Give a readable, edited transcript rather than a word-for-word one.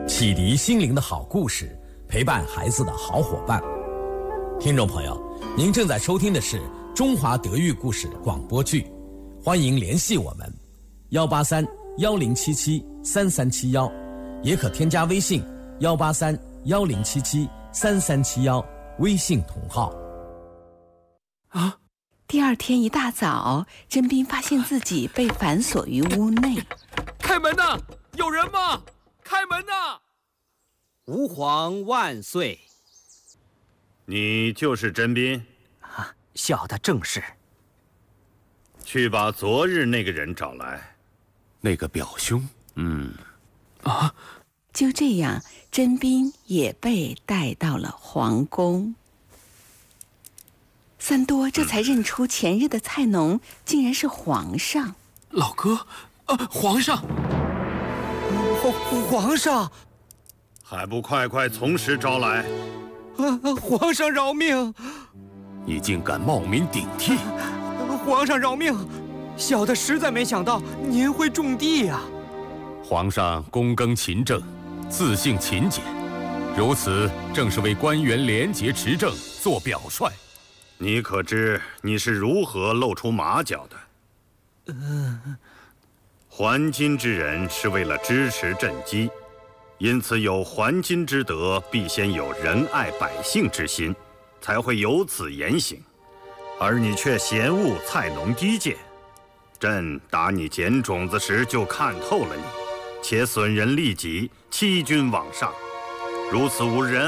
启迪心灵的好故事，陪伴孩子的好伙伴。听众朋友，您正在收听的是中华德育故事广播剧，欢迎联系我们183-1077-3371，也可添加微信183-1077-3371微信同号。 第二天一大早，甄斌发现自己被反锁于屋内。 开门呐！有人吗？开门呐！ 吾皇万岁！ 你就是甄斌？ 小的正是。 去把昨日那个人找来。 那个表兄？ 就这样，甄斌也被带到了皇宫。三多这才认出前日的菜农竟然是皇上。 老哥，皇上！ 皇上！ 还不快快从实招来！ 皇上饶命！ 你竟敢冒名顶替！ 皇上饶命！小的实在没想到您会种地呀！ 皇上躬耕勤政，自信勤俭，如此正是为官员廉洁持政做表率。 你可知你是如何露出马脚的？还金之人是为了支持赈饥，因此有还金之德，必先有仁爱百姓之心，才会有此言行。而你却嫌恶菜农低贱，朕打你捡种子时就看透了你，且损人利己，欺君罔上，如此无仁